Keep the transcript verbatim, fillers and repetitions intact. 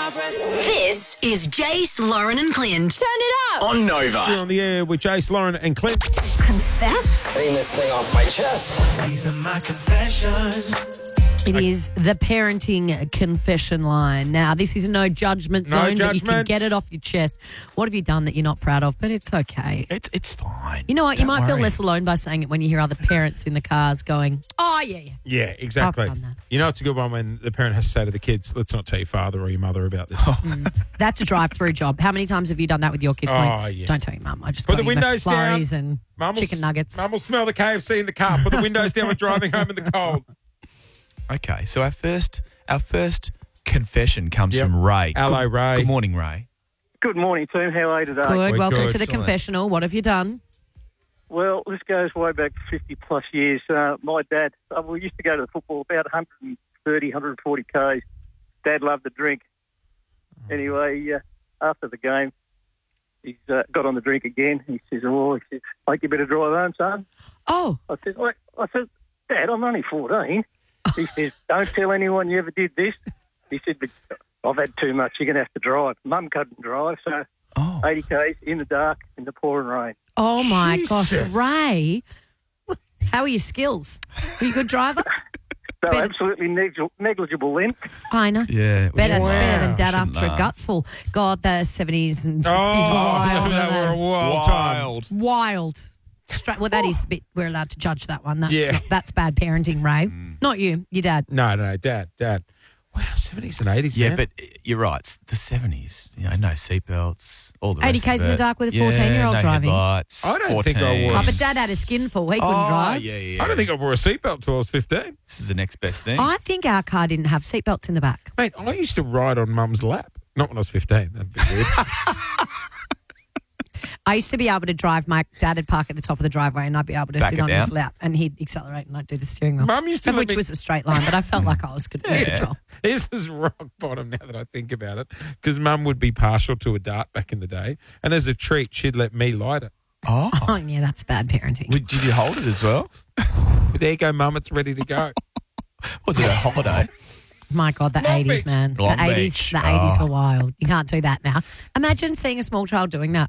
This is Jace, Lauren and Clint. Turn it up. On Nova. You're on the air with Jace, Lauren and Clint. Confess? Getting this thing off my chest. These are my confessions. It is the parenting confession line. Now, this is no judgment No zone, but you can judgment. get it off your chest. What have you done that you're not proud of? But it's okay. It's it's fine. You know what? You Don't might feel worry. less alone by saying it when you hear other parents in the cars going, oh, yeah, yeah. Yeah, exactly. I've done that. You know, it's a good one when the parent has to say to the kids, let's not tell your father or your mother about this. That's a drive-through job. How many times have you done that with your kids? Oh, going, yeah. Don't tell your mum. I just Put got the you windows down. McFlurries and Mum will chicken s- nuggets. Mum will smell the K F C in the car. Put the windows down. We're driving home in the cold. Okay, so our first our first confession comes Yep. from Ray. Hello, Good- Ray. Good morning, Ray. Good morning, team. How are you today? Good. We're Welcome good. to the Excellent. confessional. What have you done? Well, this goes way back fifty plus years. Uh, my dad, uh, we used to go to the football about one thirty, one forty Ks. Dad loved to drink. Anyway, uh, after the game, he's uh, got on the drink again. He says, oh, he says, make you better drive home, son. Oh, I said, Wait. I said, Dad, I'm only fourteen. He says, don't tell anyone you ever did this. He said, but I've had too much. You're going to have to drive. Mum couldn't drive, so Oh, eighty Ks in the dark, in the pouring rain. oh my gosh. Jesus. Ray, how are your skills? Are you a good driver? So Better- absolutely negli- negligible then. I know. yeah. Better, Wow. better than dad Shouldn't after a laugh. gutful. God, the seventies and Oh, sixties were wild. that weren't were a they? wild time. Wild. Wild. Straight, well, that is a bit, we're allowed to judge that one. That's, Yeah. not, that's bad parenting, Ray. Not you, your dad. No, no, Dad, Dad. Wow, seventies and eighties, Yeah, man. but you're right. It's the seventies. You know, no seatbelts, all the eighty rest Ks of in the it. dark with a Yeah, fourteen-year-old no driving. headlights, I don't think I fourteen. was. Oh, but dad had a skinful. He couldn't Oh, drive. yeah, yeah. I don't think I wore a seatbelt till I was fifteen. This is the next best thing. I think our car didn't have seatbelts in the back. Mate, I used to ride on Mum's lap. Not when I was fifteen. That'd be weird. I used to be able to drive. My dad would park at the top of the driveway and I'd be able to Back sit it on his down? lap and he'd accelerate and I'd do the steering wheel. Mum used to Of let which me- was a straight line, but I felt like I was good in Yeah. control. This is rock bottom now that I think about it. Because Mum would be partial to a dart back in the day. And as a treat, she'd let me light it. oh, Oh, yeah, that's bad parenting. Would- did you hold it as well? There you go, Mum. It's ready to go. Was it a holiday? My God, the Long eighties, Beach. man. Long the eighties, Beach. the eighties Oh. were wild. You can't do that now. Imagine seeing a small child doing that.